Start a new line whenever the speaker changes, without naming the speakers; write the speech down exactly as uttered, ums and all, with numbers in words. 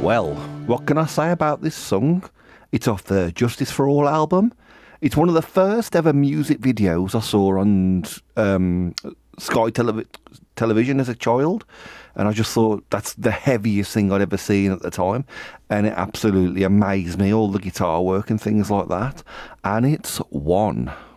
Well, what can I say about this song? It's off the Justice for All album. It's one of the first ever music videos I saw on um, Sky Televi- Television as a child. And I just thought that's the heaviest thing I'd ever seen at the time. And it absolutely amazed me, all the guitar work and things like that. And it's One.